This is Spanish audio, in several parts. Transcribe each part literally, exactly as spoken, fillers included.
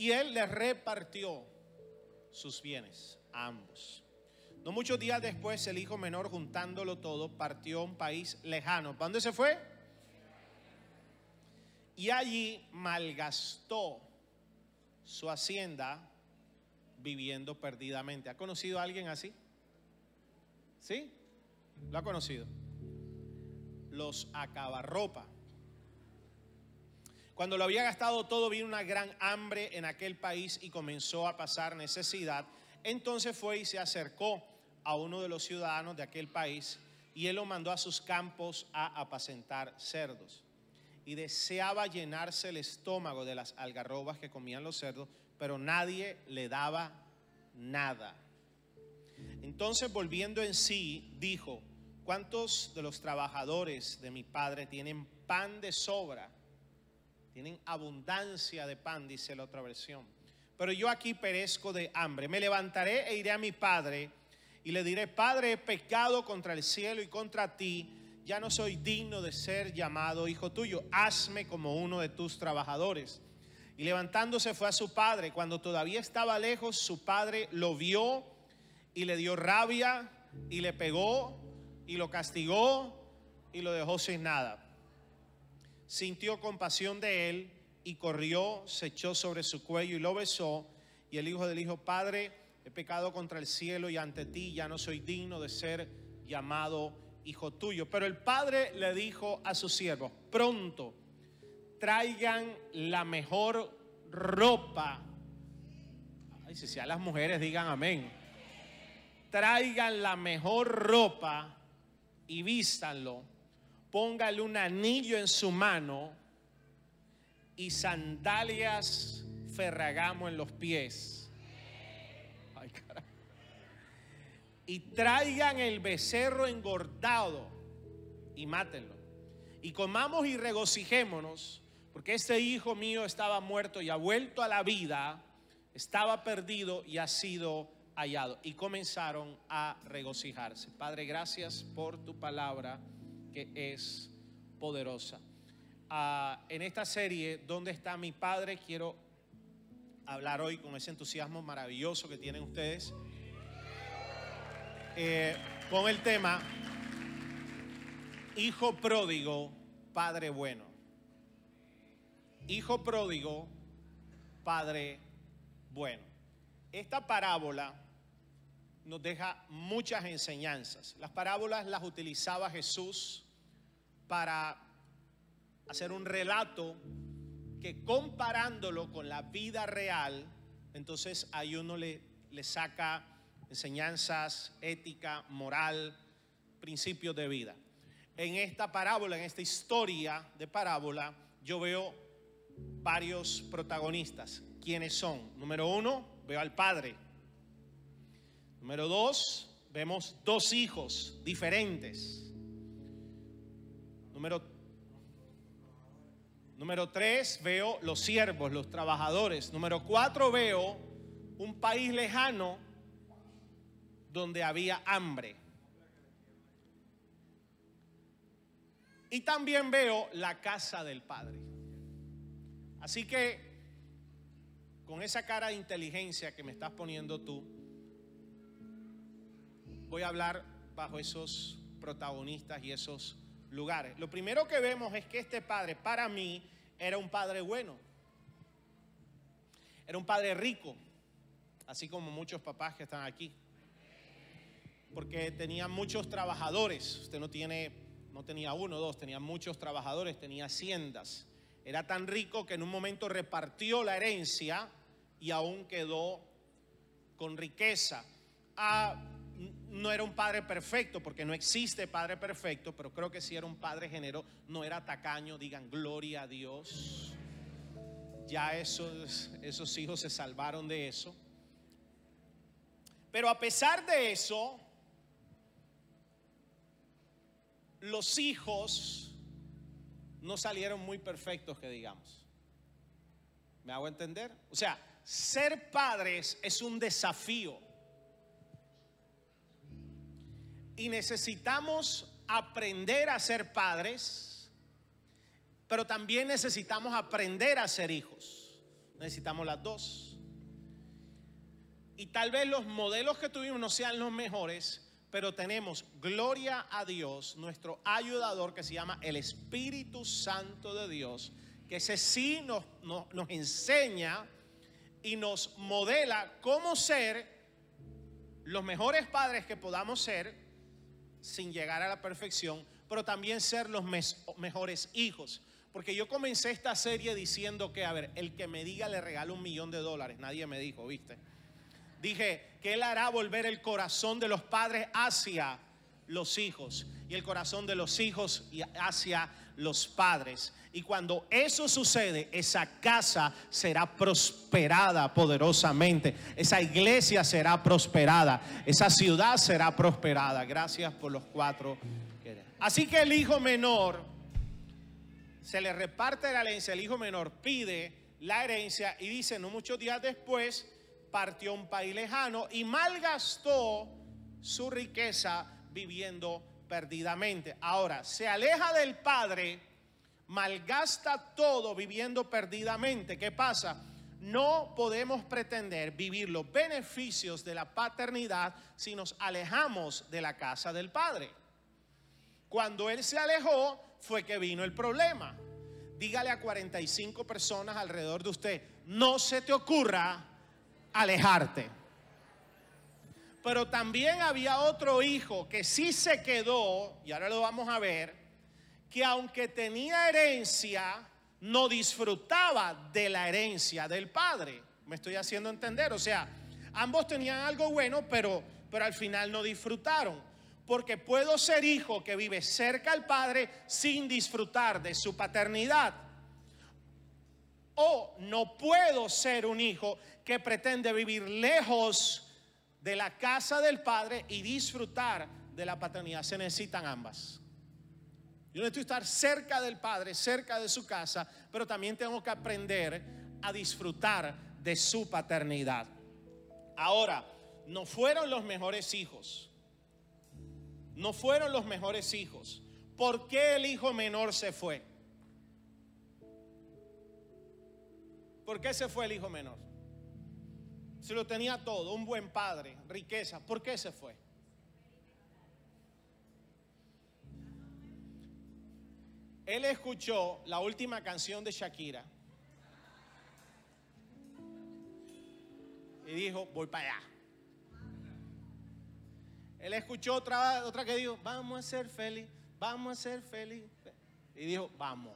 y él les repartió sus bienes a ambos. No muchos días después, el hijo menor, juntándolo todo, partió a un país lejano. ¿Para dónde se fue? Y allí malgastó su hacienda viviendo perdidamente. ¿Ha conocido a alguien así? ¿Sí? ¿Lo ha conocido? Los acabarropa. Cuando lo había gastado todo, vino una gran hambre en aquel país y comenzó a pasar necesidad. Entonces fue y se acercó a uno de los ciudadanos de aquel país, y él lo mandó a sus campos a apacentar cerdos. Y deseaba llenarse el estómago de las algarrobas que comían los cerdos, pero nadie le daba nada. Entonces, volviendo en sí, dijo: ¿cuántos de los trabajadores de mi padre tienen pan de sobra? Tienen abundancia de pan, dice la otra versión. Pero yo aquí perezco de hambre. Me levantaré e iré a mi padre y le diré: Padre, he pecado contra el cielo y contra ti. Ya no soy digno de ser llamado hijo tuyo. Hazme como uno de tus trabajadores. Y levantándose fue a su padre. Cuando todavía estaba lejos, su padre lo vio y le dio rabia y le pegó y lo castigó y lo dejó sin nada. Sintió compasión de él y corrió, se echó sobre su cuello y lo besó. Y el hijo le dijo: Padre, he pecado contra el cielo y ante ti, ya no soy digno de ser llamado hijo tuyo. Pero el padre le dijo a sus siervos: pronto traigan la mejor ropa. Ay, si sea las mujeres, digan amén. Traigan la mejor ropa y vístanlo. Póngale un anillo en su mano y sandalias ferragamo en los pies. Ay, caray. Y traigan el becerro engordado y mátenlo. Y comamos y regocijémonos, porque este hijo mío estaba muerto y ha vuelto a la vida, estaba perdido y ha sido hallado. Y comenzaron a regocijarse. Padre, gracias por tu palabra que es poderosa. Uh, en esta serie, ¿dónde está mi padre?, quiero hablar hoy con ese entusiasmo maravilloso que tienen ustedes, eh, con el tema hijo pródigo, padre bueno. Hijo pródigo, padre bueno. Esta parábola nos deja muchas enseñanzas. Las parábolas las utilizaba Jesús para hacer un relato que, comparándolo con la vida real, entonces ahí uno le, le saca enseñanzas, ética, moral, principios de vida. En esta parábola, en esta historia de parábola, yo veo varios protagonistas. ¿Quiénes son? Número uno, veo al padre. Número dos, vemos dos hijos diferentes. Número, número tres, veo los siervos, los trabajadores. Número cuatro, veo un país lejano donde había hambre. Y también veo la casa del padre. Así que, con esa cara de inteligencia que me estás poniendo tú, voy a hablar bajo esos protagonistas y esos lugares. Lo primero que vemos es que este padre, para mí, era un padre bueno. Era un padre rico, así como muchos papás que están aquí, porque tenía muchos trabajadores. Usted no tiene, no tenía uno o dos, tenía muchos trabajadores, tenía haciendas. Era tan rico que en un momento repartió la herencia y aún quedó con riqueza. Ah, no era un padre perfecto, porque no existe padre perfecto, pero creo que sí era un padre generoso. No era tacaño, digan gloria a Dios. Ya esos, esos hijos se salvaron de eso. Pero a pesar de eso, los hijos no salieron muy perfectos, que digamos. ¿Me hago entender? O sea, ser padres es un desafío. Y necesitamos aprender a ser padres, pero también necesitamos aprender a ser hijos. necesitamos las dos. Y tal vez los modelos que tuvimos no sean los mejores, pero tenemos, gloria a Dios, nuestro ayudador que se llama el Espíritu Santo de Dios, que ese sí nos, nos, nos enseña y nos modela cómo ser los mejores padres que podamos ser sin llegar a la perfección, pero también ser los mes, mejores hijos. Porque yo comencé esta serie diciendo que, a ver, el que me diga le regalo un millón de dólares, nadie me dijo, ¿viste? Dije que Él hará volver el corazón de los padres hacia los hijos y el corazón de los hijos hacia los padres. Y cuando eso sucede, esa casa será prosperada poderosamente. Esa iglesia será prosperada. Esa ciudad será prosperada. Gracias por los cuatro. Así que el hijo menor se le reparte la herencia. El hijo menor pide la herencia y dice, no muchos días después, partió a un país lejano y malgastó su riqueza viviendo perdidamente. Ahora, se aleja del padre, malgasta todo viviendo perdidamente. ¿Qué pasa? No podemos pretender vivir los beneficios de la paternidad si nos alejamos de la casa del padre. Cuando él se alejó fue que vino el problema. Dígale a cuarenta y cinco personas alrededor de usted, no se te ocurra alejarte. Pero también había otro hijo que sí se quedó, y ahora lo vamos a ver, que aunque tenía herencia, no disfrutaba de la herencia del padre. Me estoy haciendo entender, o sea, ambos tenían algo bueno, pero, pero al final no disfrutaron. Porque puedo ser hijo que vive cerca al padre sin disfrutar de su paternidad. O no puedo ser un hijo que pretende vivir lejos de la casa del padre y disfrutar de la paternidad. Se necesitan ambas. Yo necesito estar cerca del padre, cerca de su casa, pero también tengo que aprender a disfrutar de su paternidad. Ahora, no fueron los mejores hijos. No fueron los mejores hijos. ¿Por qué el hijo menor se fue? ¿Por qué se fue el hijo menor? Se lo tenía todo, un buen padre, riqueza. ¿Por qué se fue? Él escuchó la última canción de Shakira y dijo, voy para allá. Él escuchó otra, otra que dijo, vamos a ser feliz, vamos a ser feliz. Y dijo, vamos.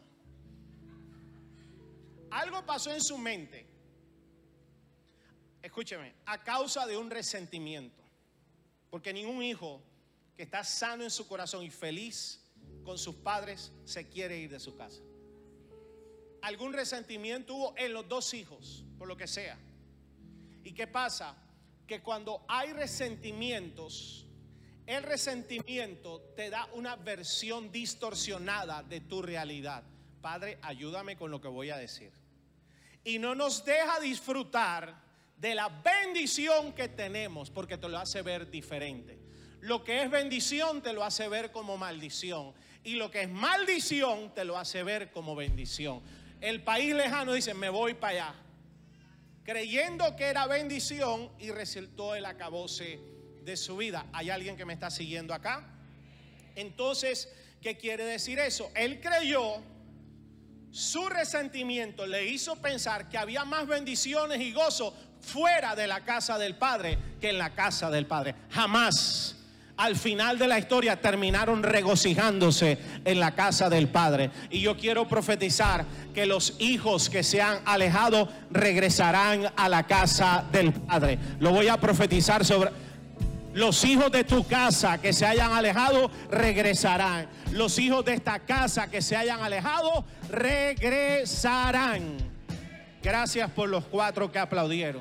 Algo pasó en su mente. Escúcheme, a causa de un resentimiento. Porque ningún hijo que está sano en su corazón y feliz con sus padres se quiere ir de su casa. Algún resentimiento hubo en los dos hijos, por lo que sea. ¿Y qué pasa? Que cuando hay resentimientos, el resentimiento te da una versión distorsionada de tu realidad. Padre, ayúdame con lo que voy a decir. Y no nos deja disfrutar de la bendición que tenemos, porque te lo hace ver diferente. Lo que es bendición te lo hace ver como maldición, y lo que es maldición te lo hace ver como bendición. El país lejano dice, me voy para allá, creyendo que era bendición, y resultó el acabose de su vida. ¿Hay alguien que me está siguiendo acá? Entonces, ¿qué quiere decir eso? Él creyó, su resentimiento le hizo pensar que había más bendiciones y gozo fuera de la casa del padre que en la casa del padre. Jamás. Al final de la historia terminaron regocijándose en la casa del padre. Y yo quiero profetizar que los hijos que se han alejado regresarán a la casa del padre. Lo voy a profetizar sobre los hijos de tu casa que se hayan alejado, regresarán. Los hijos de esta casa que se hayan alejado, regresarán. Gracias por los cuatro que aplaudieron.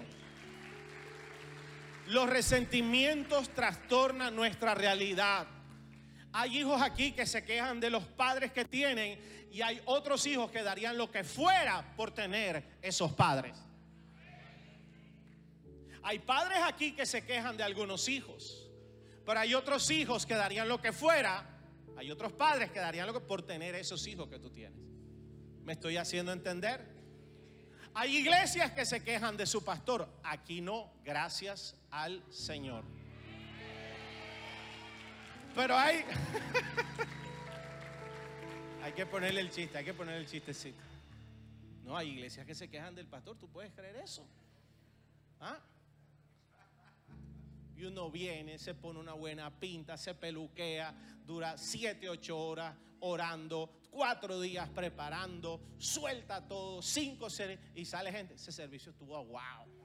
Los resentimientos trastornan nuestra realidad. Hay hijos aquí que se quejan de los padres que tienen, y hay otros hijos que darían lo que fuera por tener esos padres. Hay padres aquí que se quejan de algunos hijos, pero hay otros hijos que darían lo que fuera. Hay otros padres que darían lo que por tener esos hijos que tú tienes. ¿Me estoy haciendo entender? Hay iglesias que se quejan de su pastor. Aquí no, gracias al Señor. Pero hay hay que ponerle el chiste, hay que ponerle el chistecito. No, hay iglesias que se quejan del pastor. ¿Tú puedes creer eso? ¿Ah? Y uno viene, se pone una buena pinta, se peluquea, dura siete, ocho horas orando, cuatro días preparando, suelta todo, cinco series, y sale gente. Ese servicio estuvo wow.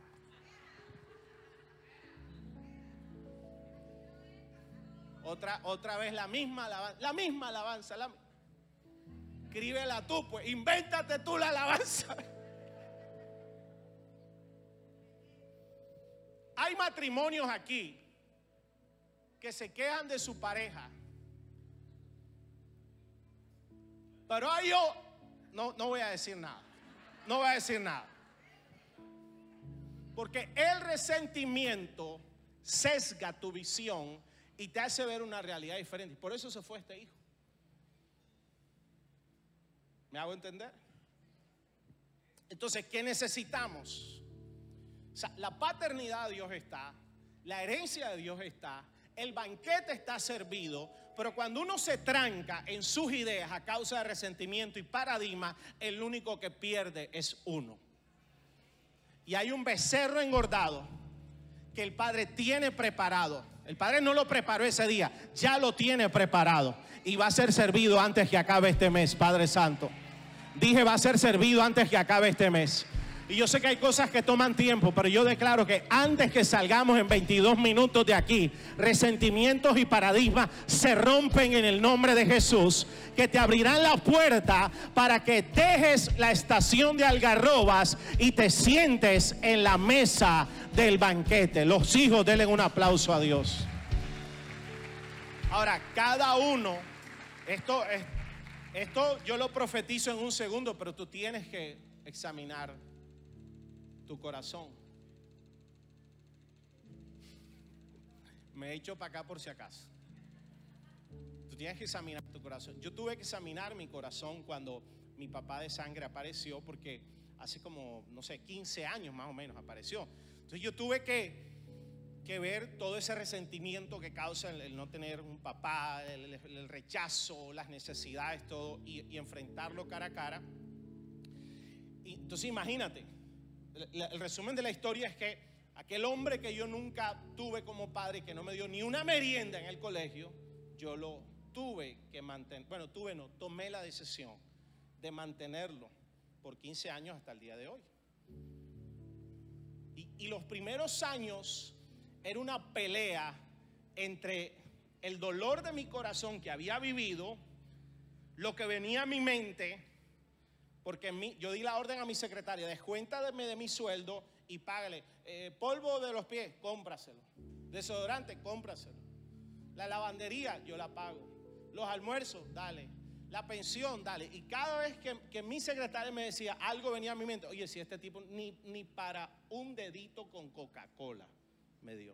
Otra, otra vez la misma alabanza, la misma alabanza, la, escríbela tú, pues, invéntate tú la alabanza. Hay matrimonios aquí que se quejan de su pareja, pero hay yo, no, no voy a decir nada, no voy a decir nada, porque el resentimiento sesga tu visión y te hace ver una realidad diferente. Por eso se fue este hijo. ¿Me hago entender? Entonces, ¿qué necesitamos? O sea, la paternidad de Dios está, la herencia de Dios está, el banquete está servido, pero cuando uno se tranca en sus ideas a causa de resentimiento y paradigma, el único que pierde es uno. Y hay un becerro engordado que el Padre tiene preparado. El Padre no lo preparó ese día, ya lo tiene preparado y va a ser servido antes que acabe este mes, Padre Santo. Dije, va a ser servido antes que acabe este mes. Y yo sé que hay cosas que toman tiempo, pero yo declaro que antes que salgamos en veintidós minutos de aquí, resentimientos y paradigmas se rompen en el nombre de Jesús, que te abrirán la puerta para que dejes la estación de algarrobas y te sientes en la mesa del banquete. Los hijos, denle un aplauso a Dios. Ahora, cada uno, esto, esto yo lo profetizo en un segundo, pero tú tienes que examinar tu corazón. Me he hecho para acá por si acaso. Tú tienes que examinar tu corazón. Yo tuve que examinar mi corazón cuando mi papá de sangre apareció, porque hace como, no sé, quince años más o menos apareció. Entonces yo tuve que, que ver todo ese resentimiento que causa el, el no tener un papá, el, el rechazo, las necesidades, todo, y, y enfrentarlo cara a cara. Y entonces imagínate, el, el resumen de la historia es que aquel hombre que yo nunca tuve como padre, que no me dio ni una merienda en el colegio, yo lo tuve que mantener. Bueno, tuve no, tomé la decisión de mantenerlo por quince años hasta el día de hoy. Y, y los primeros años era una pelea entre el dolor de mi corazón que había vivido, lo que venía a mi mente, porque mi, yo di la orden a mi secretaria: descuéntame de mi sueldo y págale. Eh, polvo de los pies, cómpraselo. Desodorante, cómpraselo. La lavandería, yo la pago. Los almuerzos, dale. La pensión, dale. Y cada vez que, que mi secretaria me decía algo, venía a mi mente: oye, si este tipo ni, ni para un dedito con Coca-Cola me dio.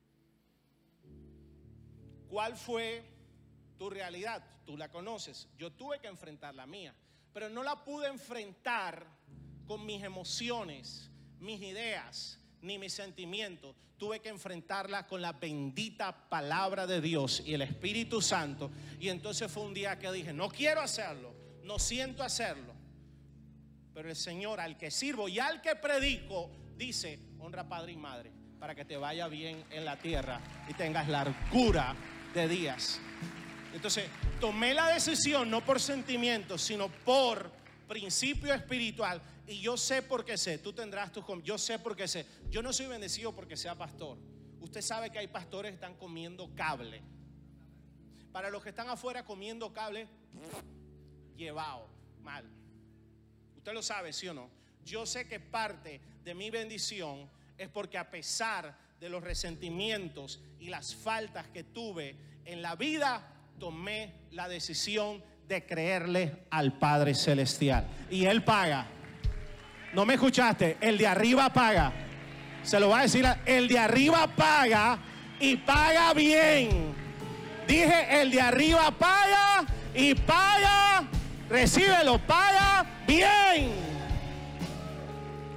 ¿Cuál fue tu realidad? Tú la conoces. Yo tuve que enfrentar la mía, pero no la pude enfrentar con mis emociones, mis ideas, ni mis sentimientos. Tuve que enfrentarla con la bendita palabra de Dios y el Espíritu Santo. Y entonces fue un día que dije: no quiero hacerlo, no siento hacerlo, pero el Señor al que sirvo y al que predico dice: honra padre y madre, para que te vaya bien en la tierra y tengas largura de días. Entonces tomé la decisión no por sentimientos, sino por principio espiritual. Y yo sé porque sé, tú tendrás tus, yo sé porque sé. Yo no soy bendecido porque sea pastor. Usted sabe que hay pastores que están comiendo cable. Para los que están afuera comiendo cable, llevado, mal. Usted lo sabe, ¿sí o no? Yo sé que parte de mi bendición es porque, a pesar de los resentimientos y las faltas que tuve en la vida, tomé la decisión de creerle al Padre Celestial. Y Él paga. ¿No me escuchaste? El de arriba paga. Se lo va a decir, el de arriba paga, y paga bien. Dije, el de arriba paga y paga, recíbelo, paga bien.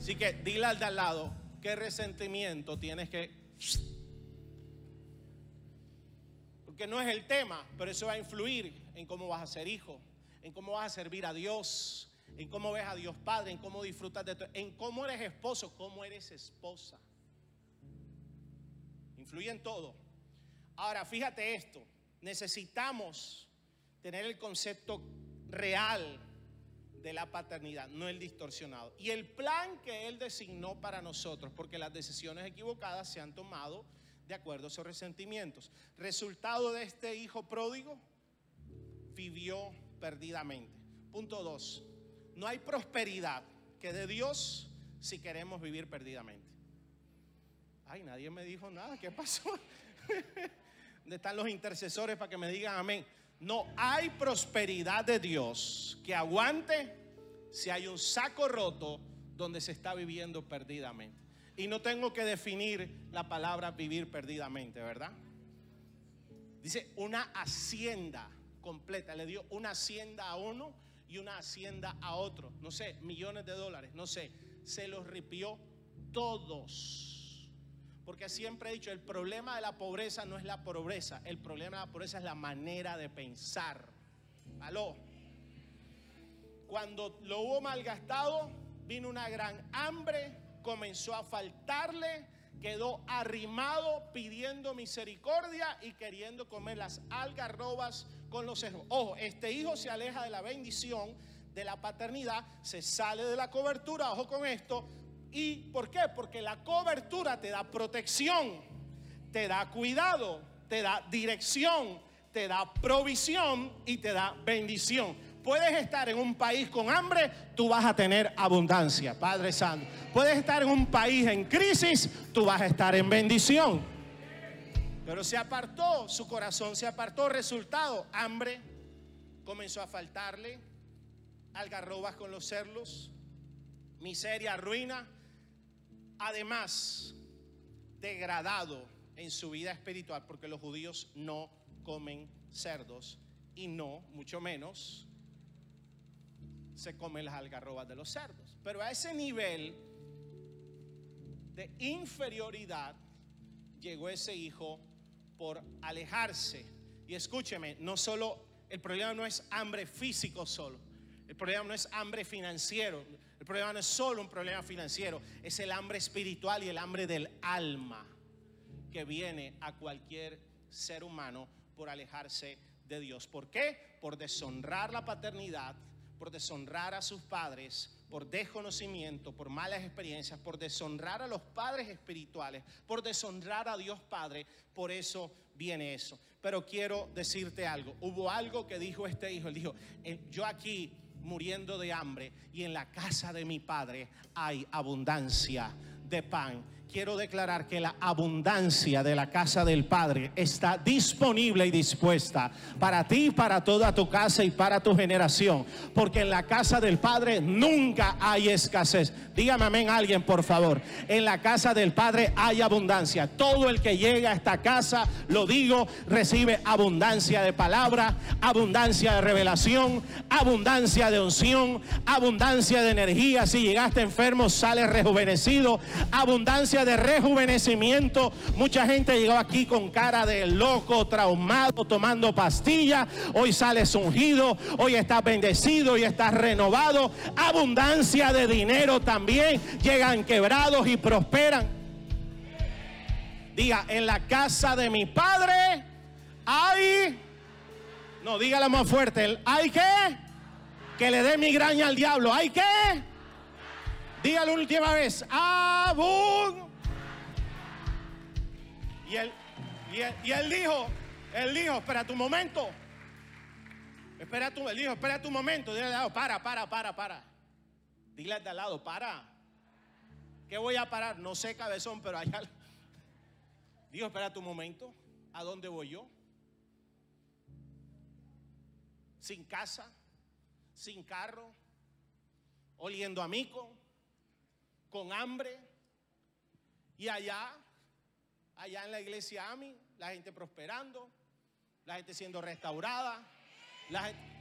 Así que dile al de al lado, ¿qué resentimiento tienes que...? Porque no es el tema, pero eso va a influir en cómo vas a ser hijo, en cómo vas a servir a Dios, en cómo ves a Dios Padre, en cómo disfrutas de tu, en cómo eres esposo, cómo eres esposa. Influye en todo. Ahora, fíjate esto, necesitamos tener el concepto real de la paternidad, no el distorsionado. Y el plan que Él designó para nosotros, porque las decisiones equivocadas se han tomado de acuerdo a esos resentimientos. Resultado de este hijo pródigo, vivió perdidamente. Punto dos, no hay prosperidad que de Dios si queremos vivir perdidamente. Ay, nadie me dijo nada, ¿qué pasó? ¿Dónde están los intercesores para que me digan amén? No hay prosperidad de Dios que aguante si hay un saco roto donde se está viviendo perdidamente. Y no tengo que definir la palabra vivir perdidamente, ¿verdad? Dice una hacienda completa. Le dio una hacienda a uno y una hacienda a otro. No sé, millones de dólares, no sé. Se los ripió todos. Porque siempre he dicho, el problema de la pobreza no es la pobreza. El problema de la pobreza es la manera de pensar. ¿Aló? Cuando lo hubo malgastado, vino una gran hambre, comenzó a faltarle, quedó arrimado pidiendo misericordia y queriendo comer las algarrobas con los cerdos. Ojo, este hijo se aleja de la bendición de la paternidad, se sale de la cobertura, ojo con esto. ¿Y por qué? Porque la cobertura te da protección, te da cuidado, te da dirección, te da provisión y te da bendición. Puedes estar en un país con hambre, tú vas a tener abundancia, Padre Santo. Puedes estar en un país en crisis, tú vas a estar en bendición. Pero se apartó, su corazón se apartó, resultado, hambre, comenzó a faltarle, algarrobas con los cerdos, miseria, ruina. Además, degradado en su vida espiritual, porque los judíos no comen cerdos y no, mucho menos, se comen las algarrobas de los cerdos. Pero a ese nivel de inferioridad llegó ese hijo por alejarse. Y escúcheme, no solo, el problema no es hambre físico solo, el problema no es hambre financiero, el problema no es solo un problema financiero, es el hambre espiritual y el hambre del alma que viene a cualquier ser humano por alejarse de Dios. ¿Por qué? Por deshonrar la paternidad, por deshonrar a sus padres, por desconocimiento, por malas experiencias, por deshonrar a los padres espirituales, por deshonrar a Dios Padre. Por eso viene eso. Pero quiero decirte algo, hubo algo que dijo este hijo. Él dijo, yo aquí muriendo de hambre y en la casa de mi padre hay abundancia de pan. Quiero declarar que la abundancia de la casa del Padre está disponible y dispuesta para ti, para toda tu casa y para tu generación. Porque en la casa del Padre nunca hay escasez. Dígame amén alguien, por favor. En la casa del Padre hay abundancia. Todo el que llega a esta casa, lo digo, recibe abundancia de palabra, abundancia de revelación, abundancia de unción, abundancia de energía. Si llegaste enfermo, sales rejuvenecido. Abundancia de rejuvenecimiento. Mucha gente llegó aquí con cara de loco, traumado, tomando pastillas. Hoy sales ungido, hoy estás bendecido y estás renovado. Abundancia de dinero también. Llegan quebrados y prosperan. Diga, en la casa de mi padre hay, no, dígalo más fuerte, hay que que le dé migraña al diablo. Hay que, dígalo última vez, abund. Y él, y él, y él dijo, él dijo, espera tu momento. Espera tu, él dijo, espera tu momento. Dile al lado, para, para, para, para. Dile al de al lado, para. ¿Qué voy a parar? No sé, cabezón, pero allá. Dijo, espera tu momento. ¿A dónde voy yo? Sin casa, sin carro, oliendo a mico, con hambre. Y allá, allá en la iglesia A M I, la gente prosperando, la gente siendo restaurada, la gente...